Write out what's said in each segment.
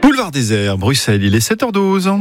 Boulevard désert, Bruxelles, il est 7h12.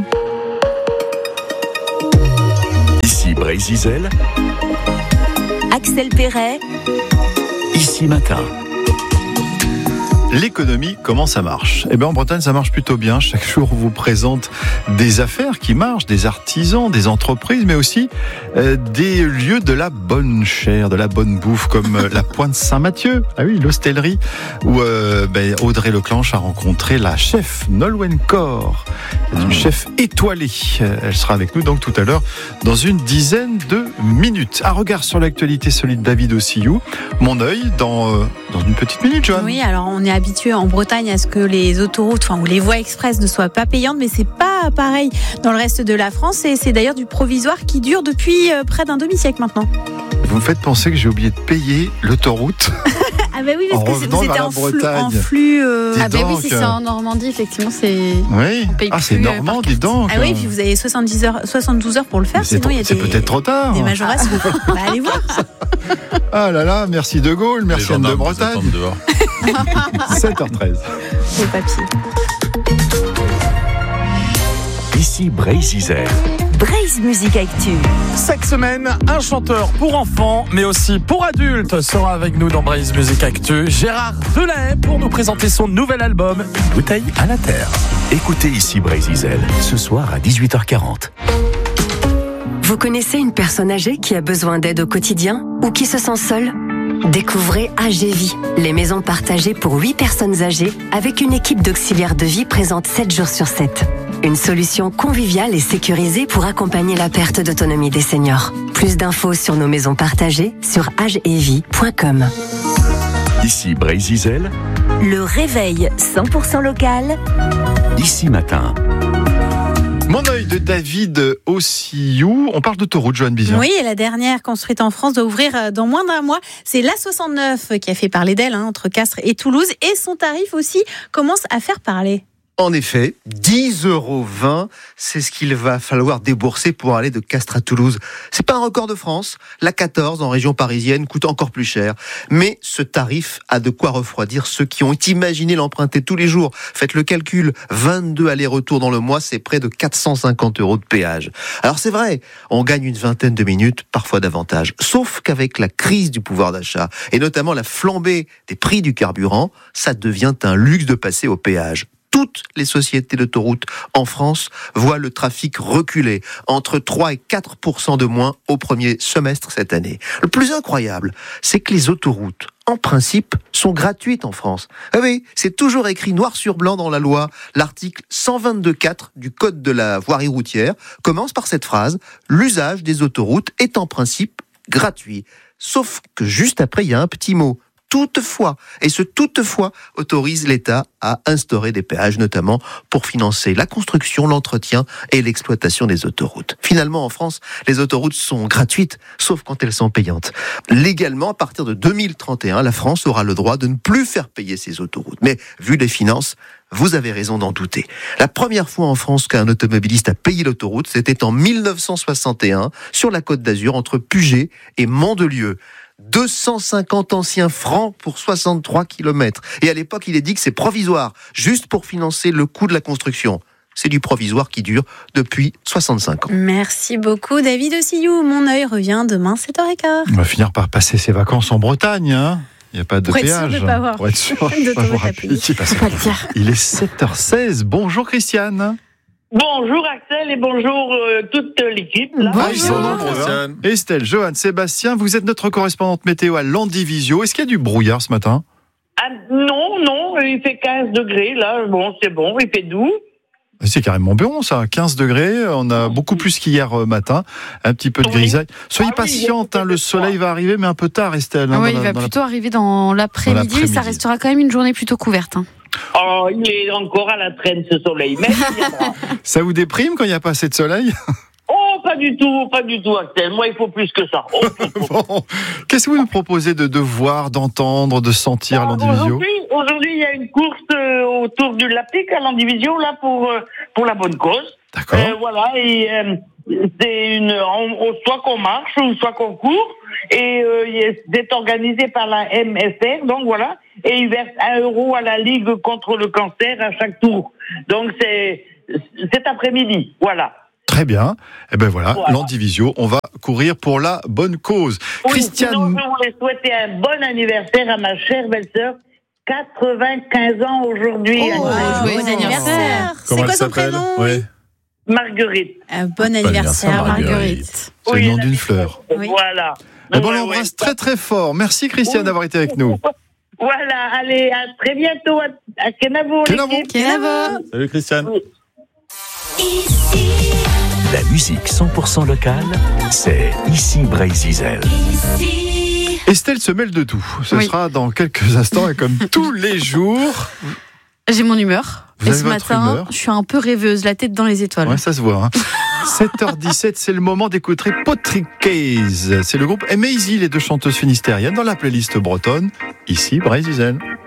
Ici Brésil, Axel Perret, Ici Matin. L'économie, comment ça marche ? Eh bien, en Bretagne, ça marche plutôt bien. Chaque jour, on vous présente des affaires qui marchent, des artisans, des entreprises, mais aussi des lieux de la bonne chair, de la bonne bouffe, comme la Pointe Saint-Mathieu. Ah oui, l'hostellerie, où Audrey Leclanche a rencontré la chef Nolwenn Cor, une chef étoilée. Elle sera avec nous donc tout à l'heure, dans une dizaine de minutes. Un regard sur l'actualité solide, David Ossillou. Mon œil, dans une petite minute, Joanne. Oui, alors on est habitué en Bretagne à ce que les autoroutes, ou les voies express ne soient pas payantes, mais c'est pas pareil dans le reste de la France, et c'est d'ailleurs du provisoire qui dure depuis près d'un demi-siècle maintenant. Vous me faites penser que j'ai oublié de payer l'autoroute. Ah bah oui, parce que vous étiez en flux. Dis Ah bah oui, donc. si c'est en Normandie, effectivement, c'est. Oui. C'est normand, dis donc. Ah oui, puis vous avez 72 heures pour le faire, sinon il y a c'est peut-être trop tard. des majorations. Bah, allez voir. Ah là là, merci De Gaulle, merci Anne de Bretagne. 7h13. Le papier. Ici Brésil. Braise Musique Actu. Cette semaine, un chanteur pour enfants, mais aussi pour adultes, sera avec nous dans Braise Musique Actu. Gérard Delay pour nous présenter son nouvel album, Une bouteille à la terre. Écoutez Ici Brésil, ce soir à 18h40. Vous connaissez une personne âgée qui a besoin d'aide au quotidien ou qui se sent seule ? Découvrez AGVie, les maisons partagées pour 8 personnes âgées avec une équipe d'auxiliaires de vie présente 7 jours sur 7. Une solution conviviale et sécurisée pour accompagner la perte d'autonomie des seniors. Plus d'infos sur nos maisons partagées sur agevie.com. Ici Brésil, Le réveil 100% local. Ici Matin. Mon œil de David Ossillou. On parle d'autoroute, Joanne Bizien. Oui, et la dernière construite en France doit ouvrir dans moins d'un mois. C'est l'A69 qui a fait parler d'elle, entre Castres et Toulouse. Et son tarif aussi commence à faire parler. En effet, 10,20 €, c'est ce qu'il va falloir débourser pour aller de Castres à Toulouse. C'est pas un record de France. La 14 en région parisienne coûte encore plus cher. Mais ce tarif a de quoi refroidir ceux qui ont imaginé l'emprunter tous les jours. Faites le calcul, 22 allers-retours dans le mois, c'est près de 450 € de péage. Alors c'est vrai, on gagne une vingtaine de minutes, parfois davantage. Sauf qu'avec la crise du pouvoir d'achat, et notamment la flambée des prix du carburant, ça devient un luxe de passer au péage. Toutes les sociétés d'autoroutes en France voient le trafic reculer, entre 3 et 4% de moins au premier semestre cette année. Le plus incroyable, c'est que les autoroutes, en principe, sont gratuites en France. Ah oui, c'est toujours écrit noir sur blanc dans la loi. L'article 122.4 du Code de la voirie routière commence par cette phrase « L'usage des autoroutes est en principe gratuit ». Sauf que juste après, il y a un petit mot. Toutefois, et ce toutefois autorise l'État à instaurer des péages, notamment pour financer la construction, l'entretien et l'exploitation des autoroutes. Finalement, en France, les autoroutes sont gratuites, sauf quand elles sont payantes. Légalement, à partir de 2031, la France aura le droit de ne plus faire payer ses autoroutes. Mais vu les finances, vous avez raison d'en douter. La première fois en France qu'un automobiliste a payé l'autoroute, c'était en 1961, sur la Côte d'Azur, entre Puget et Mandelieu. 250 anciens francs pour 63 km. Et à l'époque, il est dit que c'est provisoire, juste pour financer le coût de la construction. C'est du provisoire qui dure depuis 65 ans. Merci beaucoup, David Ossillou. Mon œil revient demain, 7h15. On va finir par passer ses vacances en Bretagne, hein. Il n'y a pas de Pour péage. Être sûr de pas avoir Pour être sûr d'autoroute à payer. Faut pas le dire. Il est 7h16. Bonjour Christiane. Bonjour Axel et bonjour toute l'équipe. Là. Ils sont nombreux, hein. Estelle, Johan, Sébastien, vous êtes notre correspondante météo à Landivisio. Est-ce qu'il y a du brouillard ce matin ? Non, il fait 15 degrés là. Bon, c'est bon, il fait doux. C'est carrément bon ça, 15 degrés, on a beaucoup plus qu'hier matin, un petit peu de grisaille. Soyez patiente, le soleil va arriver, mais un peu tard Estelle. Il va plutôt arriver dans l'après-midi, et ça restera quand même une journée plutôt couverte. Oh, il est encore à la traîne ce soleil, mais il viendra. Ça vous déprime quand il n'y a pas assez de soleil ? Oh, pas du tout, Axel. Moi, il faut plus que ça. Bon. Qu'est-ce que vous nous proposez de voir, d'entendre, de sentir à Landivisio ? Aujourd'hui, il y a une course autour du Laptic à Landivisio, là, pour la bonne cause. D'accord. Voilà, et c'est soit qu'on marche ou soit qu'on court, et c'est organisé par la MSR, donc voilà, et ils versent 1 euro à la Ligue contre le cancer à chaque tour. Donc c'est cet après-midi, voilà. Très bien. Eh ben voilà. Landivisio, on va courir pour la bonne cause. Oui, Christiane. sinon, je voulais souhaiter un bon anniversaire à ma chère belle-sœur, 95 ans aujourd'hui. Bon anniversaire. C'est Comment quoi elle son s'appelle ? prénom ? Ouais. Marguerite. Bon anniversaire, Marguerite. C'est le nom d'une fleur. Oui. Voilà. Eh ben, on l'embrasse très très fort. Merci Christiane d'avoir été avec nous. Voilà, allez, à très bientôt à Kenavo. Kenavo. Salut Christiane. La musique 100% locale, c'est ici Brésil. Estelle se mêle de tout. Ce sera dans quelques instants et comme tous les jours. J'ai mon humeur. Vous et avez ce votre matin, humeur. je suis un peu rêveuse, la tête dans les étoiles. Ouais, ça se voit. 7h17, c'est le moment d'écouter Potricaise. C'est le groupe Amazing, les deux chanteuses finistériennes dans la playlist bretonne. Ici Brésil.